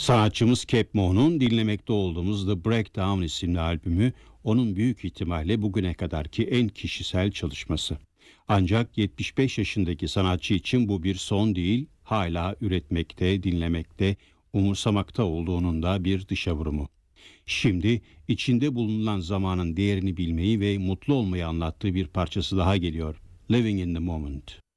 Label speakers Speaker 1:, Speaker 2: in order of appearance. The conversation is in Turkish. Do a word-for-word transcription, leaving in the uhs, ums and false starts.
Speaker 1: Sanatçımız Cape Mo'nun dinlemekte olduğumuz The Breakdown isimli albümü onun büyük ihtimalle bugüne kadarki en kişisel çalışması. Ancak yetmiş beş yaşındaki sanatçı için bu bir son değil, hala üretmekte, dinlemekte, umursamakta olduğunun da bir dışa vurumu. Şimdi içinde bulunan zamanın değerini bilmeyi ve mutlu olmayı anlattığı bir parçası daha geliyor. Living in the Moment.